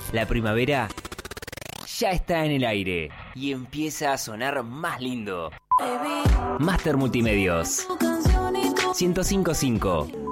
La primavera ya está en el aire y empieza a sonar más lindo. Master Multimedios 105.5